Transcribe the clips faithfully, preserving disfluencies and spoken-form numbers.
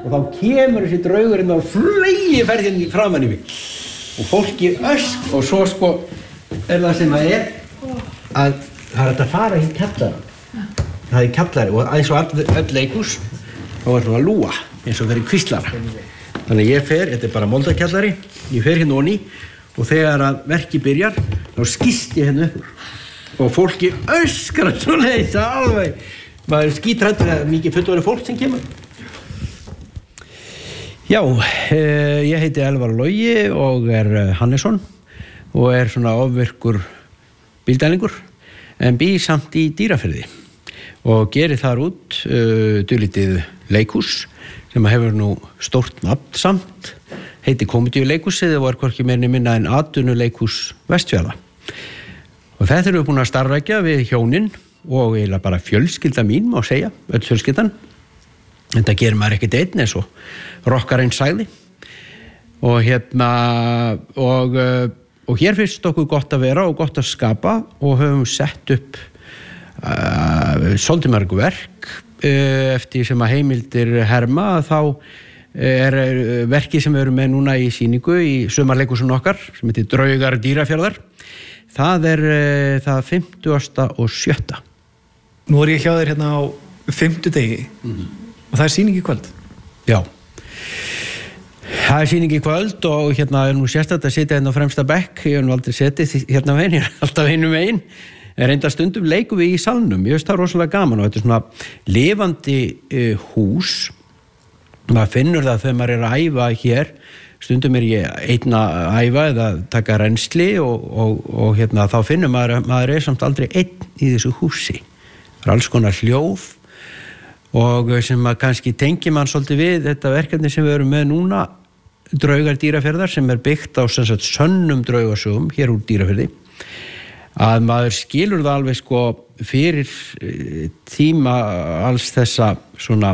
og þá kemur þessi draugurinn og flegi ferðin í framan í mig og fólki ösk og svo sko er það sem að er að það er að fara í kjallarann það er kjallari og eins og all, öll leikhús þá er svona lúa eins og fyrir kvíslara þannig að ég fer, þetta er bara moldakjallari ég fer hérna onni og þegar að verki byrjar þá skýst ég hérna upp og fólki öskar svona eins alveg maður skítrættur að mikið fullorðið fólk sem kemur Já, eh, ég heiti Elvar Logi og er Hannesson og er svona ofvirkur bíldælingur en bý samt í Dýrafirði og gerir þar út uh, dulítið leikhús sem hefur nú stórt nafn samt heiti Komedíuleikhúsið og er hvorki meira minna en atvinnuleikhús Vestfjarða og þetta erum við búin að starfrækja við hjónin og eiginlega bara fjölskylda mín má segja, öll fjölskyldan en það gerir maður ekkert einn eins og rokkarinn sagði og hérna og, og hér finnst okkur gott að vera og gott að skapa og höfum sett upp uh, svolítið mörg verk uh, eftir sem að heimildir herma þá er verkið sem við erum með núna í sýningu í sumarleikhúsinu okkar sem heitir Draugar Dýrafjarðar það er uh, það fimmtugasta og sjötta Nú er ég hjá þér hérna á fimmtudegi mm-hmm. og það er sýning í kvöld Já Það er sýning í kvöld og hérna er nú sérstætt að sitja hérna á fremsta bekk ég hef nú aldrei setið hérna á veginn ég er alltaf einu megin en reynda stundum leikum við í salnum ég veist það er rosalega gaman og þetta er svona lifandi uh, hús maður finnur það þegar maður er að æfa hér stundum er ég einn að æfa eða taka reynsli og, og, og hérna þá finnur maður að maður er samt aldrei einn í þessu húsi það er alls konar hljóð og sem að kannski tengi mann svolítið við þetta verkefni sem við erum með núna Draugar Dýrafjarðar sem er byggt á sem sagt sönnum draugasögum hér úr Dýrafirði að maður skilur það alveg sko fyrir tíma alls þessa svona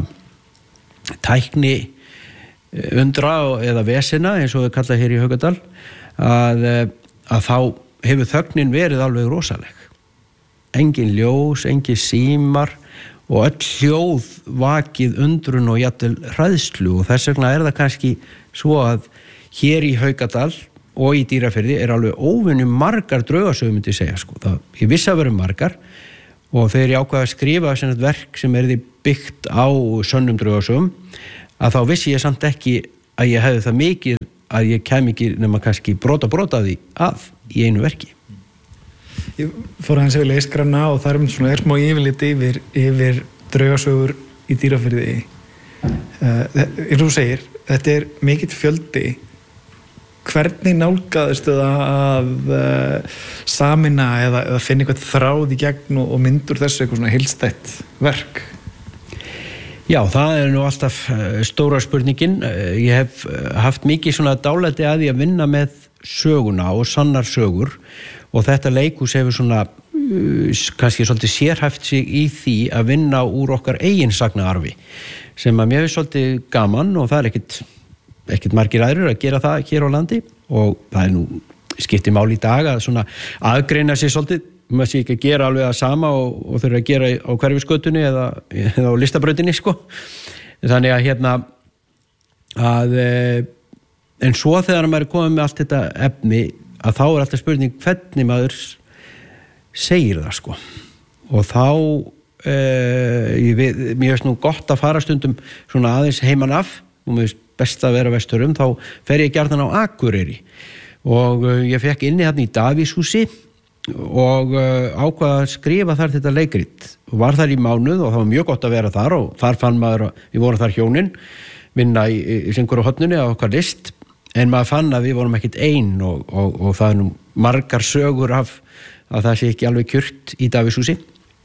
tækni undra eða vesina eins og við kalla hér í Haukadal að, að þá hefur þögnin verið alveg rosaleg engin ljós, engin símar og öll hljóð vakið undrun og jafnvel hræðslu og þess vegna er það kannski svo að hér í Haukadal og í Dýrafirði er alveg óvenju margar draugasögur myndi ég segja sko. Það, ég vissi að vera margar og þegar ég ákvað að skrifa sem verk sem er því byggt á sönnum draugasögum að þá vissi ég samt ekki að ég hefði það mikið að ég kem ekki nema kannski brota brota því að í einu verki. Ég fór aðeins yfir leyskrana og það er svona er smá yfirlit yfir, yfir draugasögur í Dýrafirði. Uh, eins og þú segir, þetta er mikill fjöldi. Hvernig nálgaðistu það að uh, samina eða, eða finna eitthvað þráð í gegn og, og myndur þessu eitthvað svona heilstætt verk? Já, það er nú alltaf stóra spurningin. Ég hef haft mikið svona dálæti að því að vinna með söguna og sannar sögur og þetta leikhús hefur svona kannski svolítið sérhæft sig í því að vinna úr okkar eigin sagnaarfi sem að mér finnst svolítið gaman og það er ekkit, ekkit margir aðrir að gera það hér á landi og það er nú skiptir máli í dag að svona aðgreina sig svolítið maður sé ekki að gera alveg það sama og, og þurfa að gera á hverfisgötunni eða, eða á listabrautinni sko. Þannig að hérna að en svo þegar maður er komið með allt þetta efni að þá er alltaf spurning hvernig maður segir það sko. Og þá eh, ég við, mér finnst nú gott að fara stundum svona aðeins heiman af og mér finnst best að vera vesturum þá fer ég gjarnan á Akureyri og eh, ég fekk inni hérna í Davíðshúsi og uh, ákvað að skrifa þar þetta leikrit og var þar í mánuð og það var mjög gott að vera þar og þar fann maður að við vorum þar hjónin vinna í, í syngur og hotnunni á okkar list en maður fann að við vorum ekkit ein og, og, og það er nú margar sögur af að það sé ekki alveg kjurt í Davíðshúsi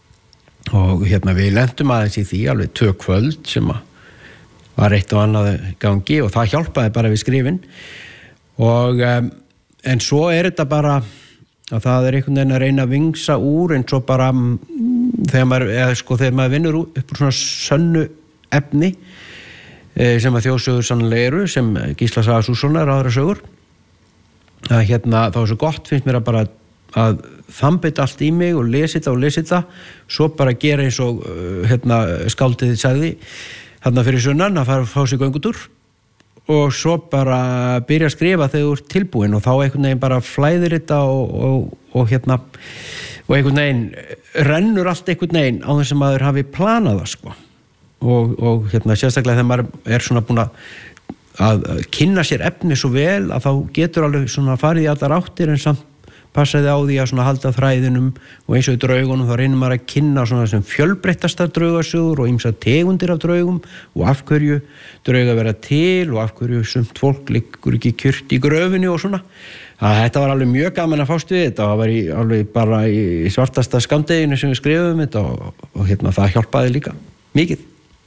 og hérna við lentum aðeins í því alveg tvö kvöld sem að var eitt og annað gangi og það hjálpaði bara við skrifin og um, en svo er þetta bara að það er einhvern veginn að reyna að vingsa úr eins og bara mm, þegar maður, eða, sko, þegar maður vinnur upp úr svona sönnu efni e, sem að þjóðsögur sannlega eru sem Gísla Saga Sússonar aðra sögur að hérna þá er svo gott finnst mér að bara að þambita allt í mig og lesi þetta og lesi þetta svo bara gera eins og hérna skáldið sagði þarna fyrir sunnan að fara að fá sig göngutúr og svo bara byrja að skrifa þegar þú ert tilbúin og þá einhvern veginn bara flæðir þetta og, og, og hérna og einhvern veginn rennur allt einhvern veginn á þess að maður hafi planað það sko og, og hérna sérstaklega þegar maður er svona búin að, að kynna sér efni svo vel að þá getur alveg svona farið í allar áttir en samt passaði á því að svona halda þræðinum og eins og í draugunum þá reynir maður að kynna svona sem fjölbreyttasta draugasögur og ýmsar tegundir af draugum og af hverju drauga vera til og af hverju sumt fólk liggur ekki kyrrt í gröfinni og svona. Að þetta var alveg mjög gaman að fást við þetta og það var í, alveg bara í svartasta skammdeginu sem við skrifum þetta og, og hérna það hjálpaði líka mikið.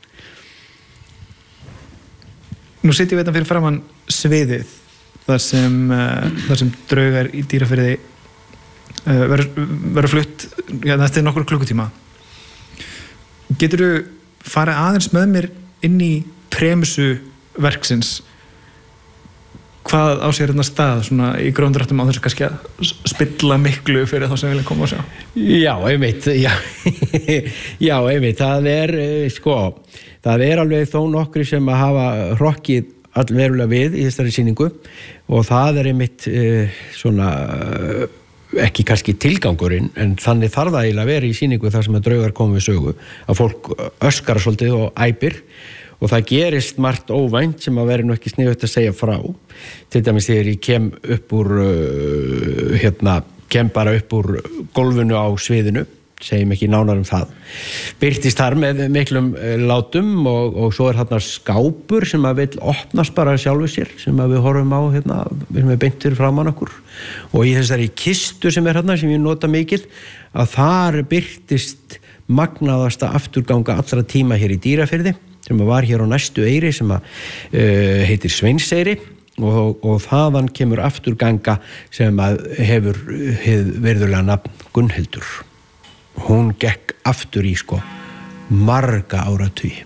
Nú sitjum við þetta fyrir framann sviðið þar sem, uh, þar sem draugar í Dýrafirði uh, verður flutt ja, eftir nokkur klukkutíma. Geturðu farið aðeins með mér inn í premissu verksins? Hvað á sér hérna stað svona í gróndrættum á þessu kannski að spilla miklu fyrir þá sem vilja koma og sjá? Já, einmitt, já, já, einmitt, það er, sko, það er alveg þó nokkri sem að hafa hrokkið allverulega við í þessari sýningu og það er einmitt eh, svona ekki kannski tilgangurinn en þannig þarf það eiginlega að vera í sýningu þar sem að draugar koma við sögu að fólk öskar svolítið og æpir og það gerist margt óvænt sem að vera nú ekki sniðugt að segja frá til dæmis þegar ég kem upp úr uh, hérna, kem bara upp úr gólfinu á sviðinu segjum ekki nánar um það birtist þar með miklum látum og, og svo er þarna skápur sem að vill opnast bara sjálfu sér sem að við horfum á hérna, við erum beintir framan okkur og í þessari kistu sem er hérna sem ég nota mikið að þar birtist magnaðasta afturganga allra tíma hér í Dýrafirði sem að var hér á næstu eyri sem að uh, heitir Sveinseyri og, og þaðan kemur afturganga sem að hefur hið verðurlega nafn Gunnhildur. Hún gekk aftur í sko marga áratugi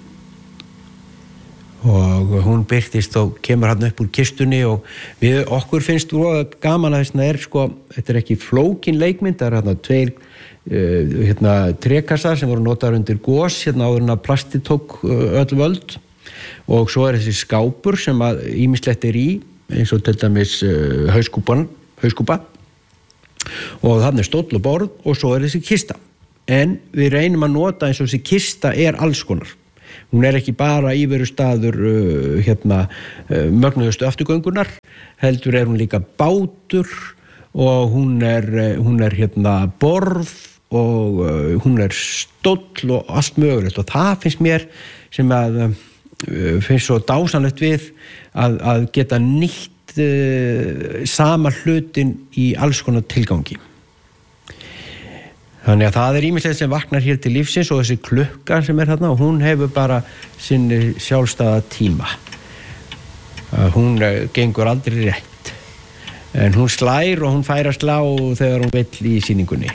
og hún birtist og kemur hann upp úr kistunni og við okkur finnst þú gaman að þessna er sko, þetta er ekki flókin leikmynd, það er hérna tveir uh, hérna trekassar sem voru notaðar undir gos hérna áður en að plasti tók uh, öll völd og svo er þessi skápur sem að ýmislegt er í eins og til dæmis uh, hauskúpan, hauskúpa og þannig er stóll og borð og svo er þessi kista. En við reynum að nota eins og þessi kista er alls konar. Hún er ekki bara íveru staður uh, hérna, uh, mögnuðustu afturgöngunar, heldur er hún líka bátur og hún er, uh, hún er hérna, borð og uh, hún er stóll og allt mögulegt og það finnst mér sem að uh, finnst svo dásanlegt við að, að geta nýtt uh, sama hlutin í alls konar tilgangi. Þannig að það er ýmislegt sem vaknar hér til lífsins og þessi klukka sem er þarna og hún hefur bara sinni sjálfstæða tíma. Hún gengur aldrei rétt. En hún slær og hún fær að slá þegar hún vill í sýningunni.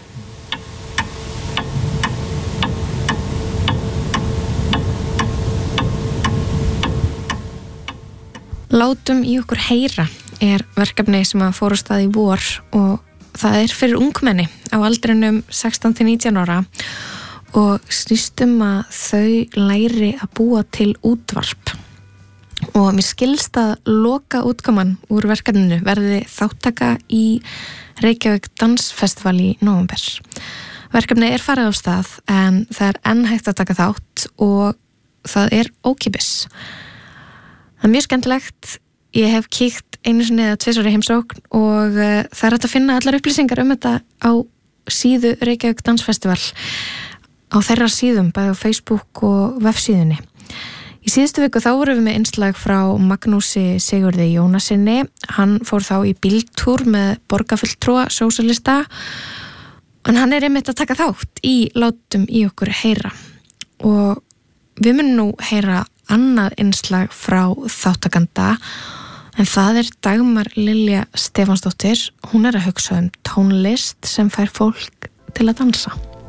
Látum í okkur heyra er verkefni sem að fór á stað í vor og það er fyrir ungmenni á aldrinum sextán til nítján ára og snýst um að þau læri að búa til útvarp og mér skilst að loka útkoman úr verkefninu verði þáttaka í Reykjavík Dansfestival í nóvember. Verkefni er farið á stað en það er enn hægt að taka þátt og það er ókeypis. Það er mjög skemmtilegt. Ég hef kíkt einu sinni eða tvisvar í heimsókn og uh, það er hægt að finna allar upplýsingar um þetta á síðu Reykjavík Dansfestival á þeirra síðum, bæði á Facebook og vefsíðunni. Í síðustu viku þá vorum við með innslag frá Magnúsi Sigurði Jónasinni. Hann fór þá í bíltúr með borgarfulltrúa sósíalista en hann er einmitt að taka þátt í Látum í okkur heyra og við munum nú heyra annað innslag frá þáttakanda en það er Dagmar Lilja Stefánsdóttir. Hún er að hugsa um tónlist sem fær fólk til að dansa.